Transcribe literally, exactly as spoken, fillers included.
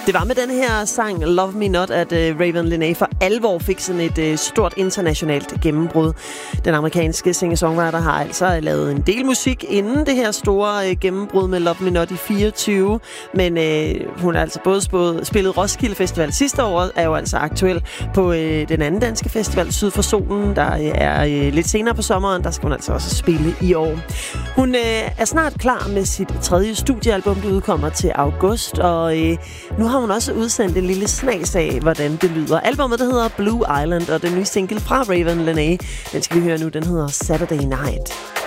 Det var med den her sang, Love Me Not, at uh, Raven Lenae for alvor fik sådan et uh, stort internationalt gennembrud. Den amerikanske singer-songwriter har altså lavet en del musik inden det her store uh, gennembrud med Love Me Not i fireogtyve. Men uh, hun har altså både spillet, spillet Roskilde Festival sidste år, er jo altså aktuel på uh, den anden danske festival, Syd for Solen, der uh, er uh, lidt senere på sommeren. Der skal hun altså også spille i år. Hun uh, er snart klar med sit tredje studiealbum, der udkommer til august, og uh, nu har hun også udsendt en lille snas af, hvordan det lyder. Albumet, der hedder Blue Island, og den nye single fra Raven Lenae, den skal vi høre nu, den hedder Saturday Night.